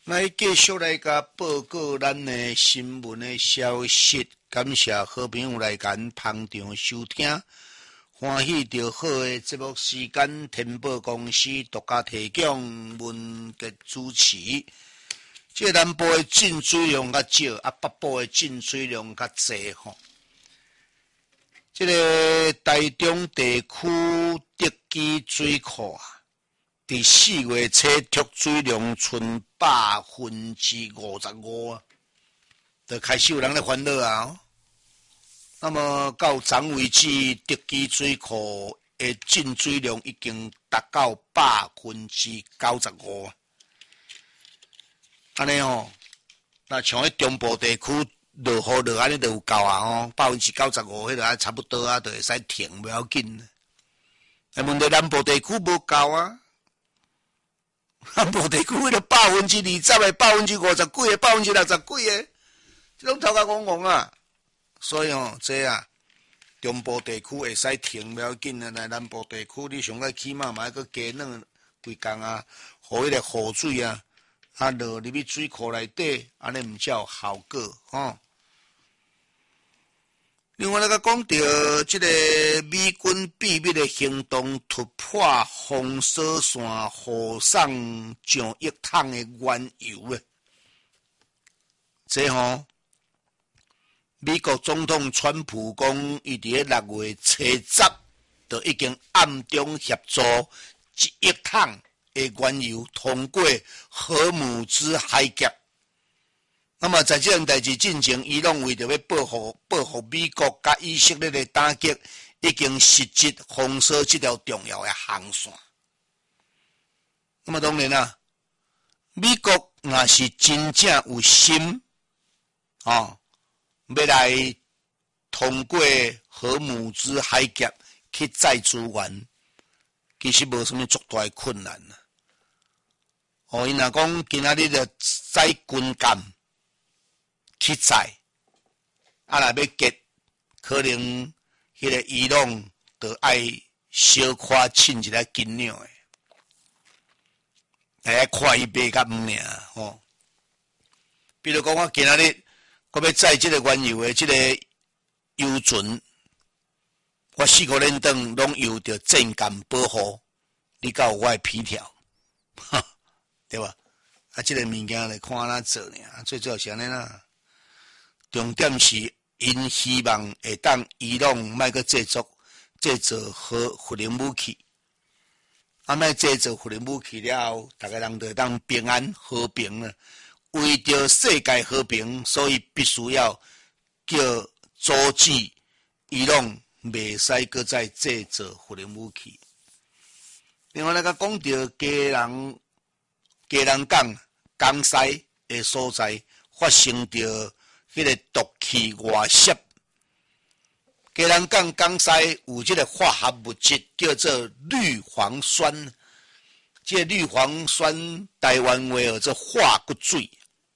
来继续来甲报告咱的新闻的消息，感谢好朋友来咱捧场收听，欢喜着好的节目时间，天宝公司独家提供，文杰主持。这南部的进水量较少，北部的进水量较济吼。这个台中地区德基水库啊。伫4月初蓄水量剩55%啊，就开始有人咧烦恼啊。那么到昨为止，德基水库的进水量已经达到95%。安尼吼，那像喺中部地区落雨落安尼就有够啊吼，95%，迄个差不多啊，就会使停，不要紧。但问题南部地区无够啊。南部地区迄个20%的、50%几个、60%几个，这拢头壳戆戆啊！所以这啊，中部地区会使停不要紧啊，南部地区你上个起码嘛要搁加软规工啊，互迄个雨水啊，落入去水库内底，安尼毋才有效果吼。另外，讲到这个美军秘密的行动，突破封锁线，护送上1桶的原油啊！这美国总统川普讲，伊伫6月初10，就已经暗中协助1亿桶的原油通过荷姆兹海峡。那么在这件代志进前，伊拢为着要保护美国甲以色列的打击，已经实质封锁这条重要的航线。那么当然啦，美国若是真正有心要来通过荷姆兹海峡去载资源，其实无什么足大的困难啦。因若讲今仔日着载军舰。去载，若要结，可能迄个伊朗就爱小可凊一下斤两的，大家看伊卖甲毋尔吼。比如讲，我今仔日我要载即个原油的即个油船，我4个连灯拢由着战舰保护，你甲有我的皮条，对吧？啊，即个物件来看哪做呢？最主要是安尼啦。重点是，因希望会当伊朗莫阁制造核能武器，莫制造核能武器了后，大家人就当平安和平了。为着世界和平，所以必须要叫阻止伊朗袂使阁再制造核能武器。另外，讲到嘉南港港西的所在发生着。迄个毒气外泄，嘉南港港西有即个化学物质叫做氯磺酸，这氯磺酸台湾话叫做化骨水。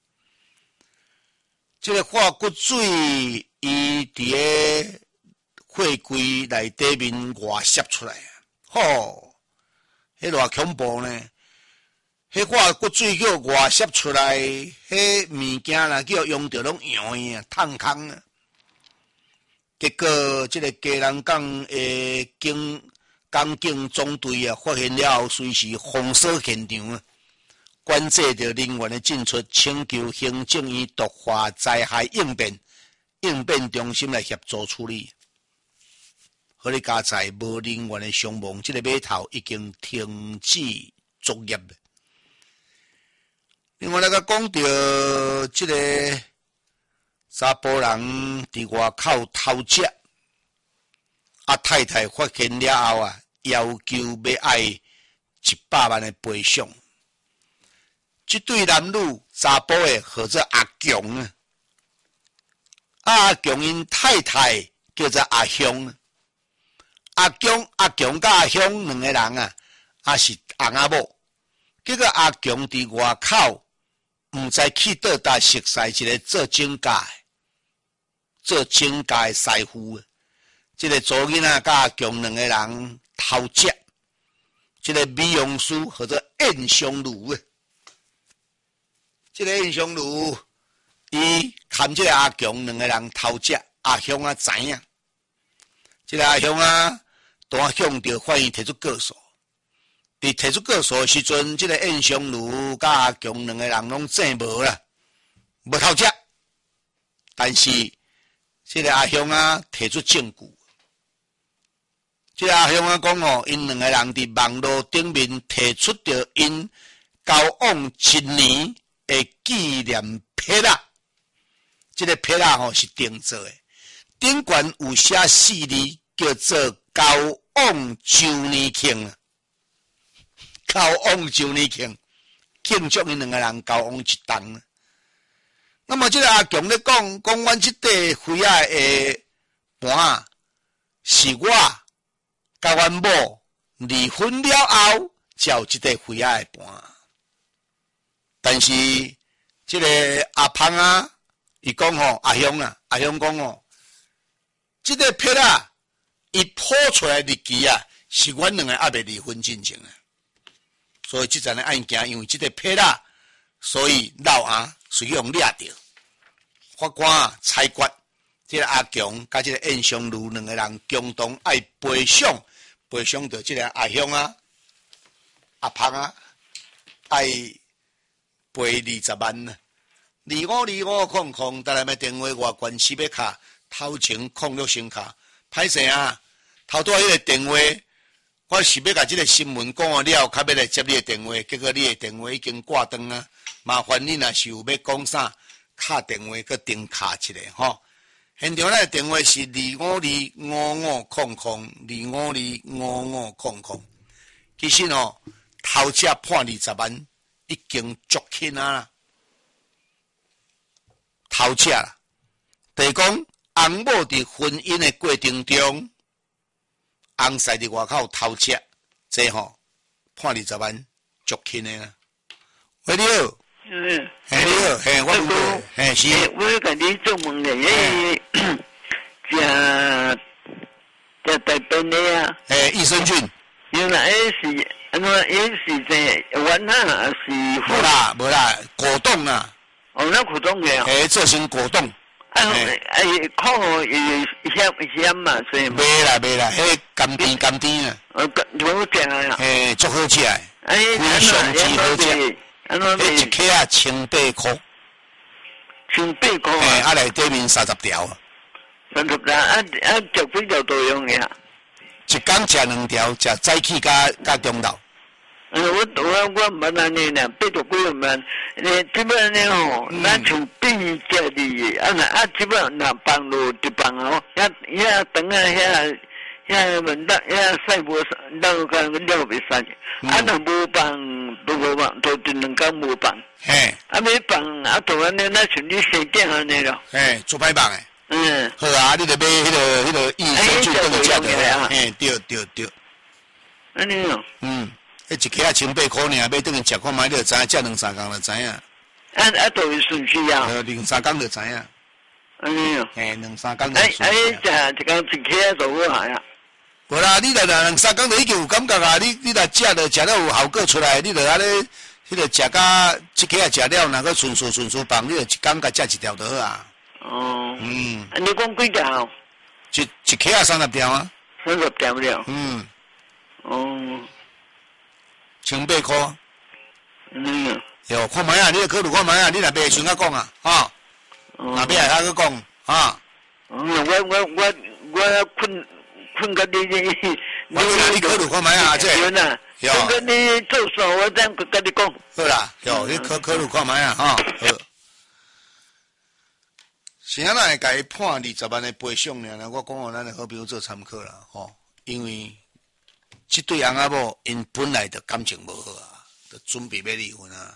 这个化骨水伊伫个货柜内底面外泄出来，吼，迄偌恐怖呢！迄化骨水叫外泄出来，迄物件啦叫用着拢扬去啊，烫空啊。结果这个嘉南港的港警总队啊，发现了后，随时封锁现场啊，管制着人员的进出，请求行政院毒化灾害应变中心来协助处理。好哩加在无人员的伤亡，这个码头已经停止作业了。另外讲到这个查甫人伫外口偷食，太太发现了后啊，要求要爱100万的赔偿。这对男女查甫的或者阿强啊，阿强因太太叫做阿香，阿强甲阿香两个人啊，也是翁仔某。结果阿强伫外口。毋知去倒搭熟识一个做警察的师傅，这个左囡仔甲阿强两个人偷食，这个美容师或者燕香炉这个印象如伊含这个阿强两个人偷食，阿香啊知影，这个阿香啊单向着法院提出告诉。伫提出告诉的时阵，这个印象如甲阿强两个人拢正无啦，无偷食。但是这个阿香啊提出证据，这个阿香啊讲哦，因两个人伫网络顶面提出着因交往1年的纪念片啊，这个片啊吼是定做的，顶悬有写4字叫做交往周年庆啊。交往周年庆，庆祝因两个人交往1冬。那么这个阿强咧讲，阮这块花仔的盘是我甲阮某离婚了后，才有这块花仔的盘。但是这个阿芳啊，伊讲吼阿香讲吼，这个片啊，伊谱出来日期啊，是阮两个还未离婚进程啊。所以这阵的案件，因为这个片啊，所以老阿随用掠着。法官啊裁决，这个阿强甲这个印象如两个人共同爱赔偿着这个阿香啊、阿芳啊，爱赔20万呢。252500，当然要电话外关系要卡头前06声卡，歹势啊，头拄仔迄个电话。我是要甲这个新闻讲了，较要来接你的电话，结果你的电话已经挂断啊！麻烦你若是有要讲啥，敲电话搁定卡一下吼。现场的电话是2525500，2525500。其实哦，头车判20万，已经足轻啊！头车啦，就是讲翁某伫婚姻的过程中。翁婿伫外口偷窃，这吼判20万，足轻的啦。喂，你好，你好，我问是， 我甲你做问的，食大便的啊， 益生菌， 原来是安怎？是这丸啊，是无啦，果冻啊， 哦，那果冻的， 做成果冻。 看哦，咸嘛，所以袂啦，迄甘甜啊。 好食啊。 足好食的。非常之好食。迄一克啊，180块。 180块。 啊，内底面30条。 30条，食几条都用的啊？ 一工食2条，食早起甲中昼。 我唔安尼啦，8到9万，基本上吼，咱从变价哩，基本上那放路就放哦，遐等遐问答遐细无咱个了袂使，若无放都无放，都只能讲无放。要放都安尼，咱像你生囝安尼咯。 做歹放诶。好啊，你着买迄个益生菌顿食着啊。对。 安尼哦。 一克啊180块尔，买顿去食看卖，你就知影，食2-3工就知影。 都会顺序啊。 2-3工就知影。 安尼哦。 2-3工就顺序。 食一工1克就好啊呀。 无啦，你若2-3工就已经有感觉啊！你若食了有效果出来，你著安尼，迄个食甲1克啊食了，若个顺顺放，你著一工甲食1条就好啊。 哦。你讲几条？ 一克啊30条啊。 30条了。哦。 180块。哟，看卖啊！你考虑看卖啊！你若袂想甲讲啊，吼。若要下下去讲，哈。 我困个你考虑看卖啊，这。 困个你做啥？我再跟你讲。 好啦，哟，你考虑看卖啊，哈。好。是安那会甲伊判20万的赔偿呢？我讲互咱的好朋友做参考啦，吼，因为这对翁仔某因本来就感情无好啊，就准备要离婚啊。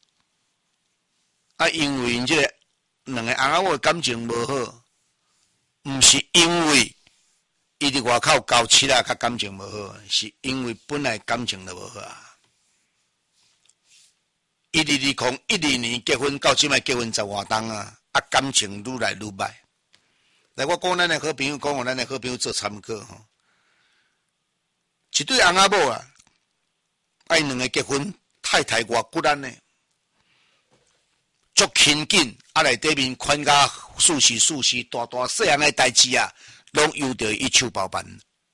因为因这个两个翁仔某的感情无好，毋是因为伊伫外口交妻啦，甲感情无好，是因为本来感情就无好啊。2012年结婚到即摆结婚10外冬啊。感情愈来愈歹。来，我讲咱的好朋友，讲互咱的好朋友做参考吼。一对翁仔某啊，因两个结婚，太外骨力呢。 足亲近，啊内底面款甲事事大细项诶代志啊，拢由着伊手包办。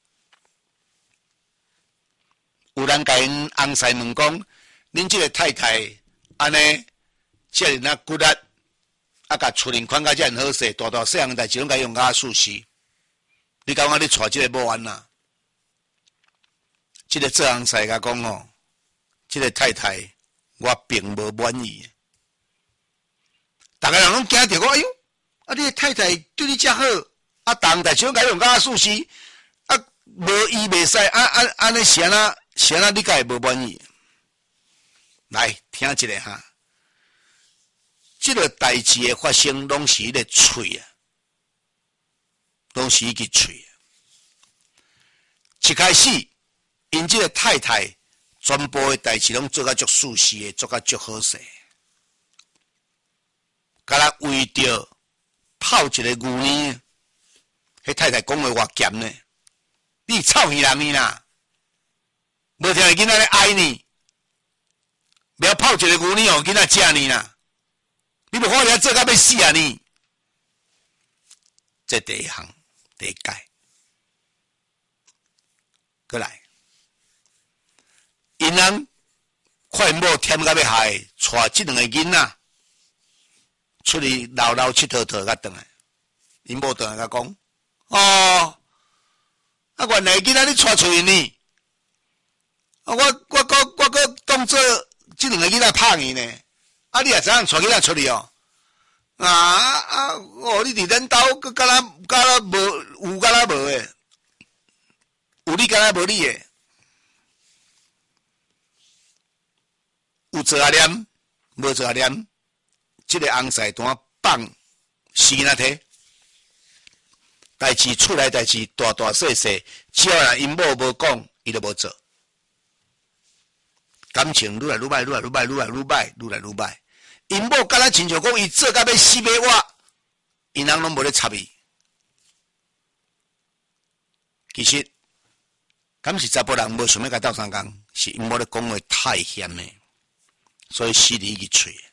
有人甲因翁婿问讲，恁即个太太安尼遮尔那骨力，啊甲厝人款甲遮尔好势，大细项代志拢甲用甲事事。你感觉你娶即个某安呐？即个做翁婿甲讲哦，即个太太我并无满意。逐个人拢惊着我，哎哟，啊你的太太对你遮好，啊当代志拢甲用甲事事，啊无伊袂使，安尼是安那你甲会无满意？来听一下哈，即个代志的发生拢是伊个喙啊，拢是伊个喙。一开始，因即个太太全部的代志拢做甲足舒适的，做甲足好势。甲咱为着泡一个牛呢，迄太太讲话偌咸呢，你臭鱼人呢啦，无听囡仔咧爱你，不要泡一个牛呢哦，囡仔食你啦，你无看你做甲要死啊你！这第一项，第一戒。过来，因人快某添甲要害，带即两个囡仔出去闹闹佚佗佗甲转来，因某转来甲讲，哦，啊原来囡仔你带出去呢，啊我当做即两个囡仔拍你呢，啊你也知影带囡仔出去哦，哦你伫恁兜敢若无有敢若无诶。有你敢若无你诶，有做阿念，无做阿念，即个翁婿单放死那体，代志出来代志大细细，只要人因某无讲，伊就无做。感情愈来愈歹，因某敢若亲像讲伊做甲要死要活，因人拢无咧插伊。其实。敢是查甫人无想要甲斗相共，是因某咧讲话太险诶，所以死伫伊个喙。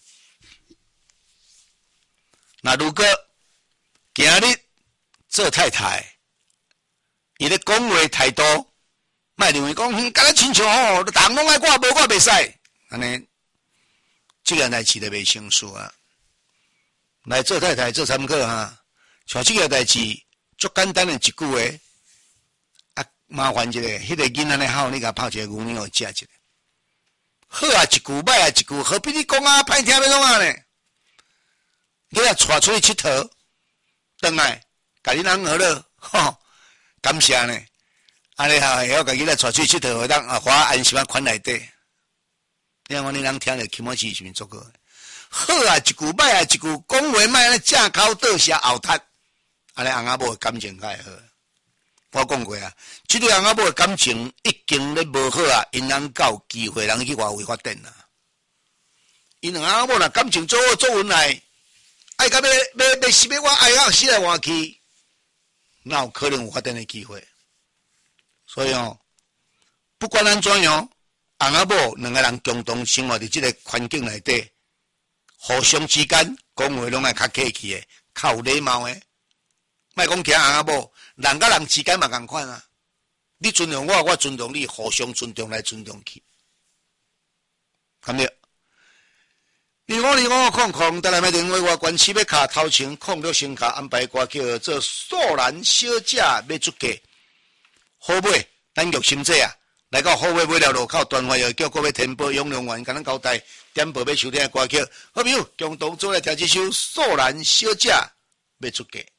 那如果今日做太太，伊咧讲话态度，莫认为讲，敢若亲像吼，人拢爱我，无我袂使，安尼，即个代志就袂成事啊。来做太太做参考哈，像即个代志，足简单诶一句话。麻烦一个，迄个囡仔咧好，你甲泡一个牛奶食一个。好啊一句，歹啊一句，何必你讲啊歹听要创啊呢？你若带出去佚佗，转来，甲你人好了，吼，感谢呢。安尼哈，会晓甲囡仔带出去佚佗，当花安心啊款内底。你看你人听着起码是毋是足够？好啊一句，歹啊一句，讲话莫咧正口倒斜后踢，安尼翁仔某感情较会好。我讲过啊，即对翁仔某的感情已经咧无好啊，因人有机会人去外围发展啊。因两翁仔某若感情做好做稳来，爱甲要死要我爱到死来活去，哪有可能有发展的机会？所以哦，不管咱怎样，翁仔某两个人共同生活伫即个环境内底，互相之间讲话拢爱较客气的，较有礼貌的，莫讲其他翁仔某。人甲人之间嘛共款啊！你尊重我，我尊重你，互相尊重来尊重去，看到？250500，带来买电话我关系要卡头前06先卡安排歌叫做素兰小姐要出嫁，好买咱玉心姐啊！来到好买买了路口端华又叫各位天宝永隆园，甲咱交代点播要收听的歌曲，好朋友共同做来听这首素兰小姐要出嫁。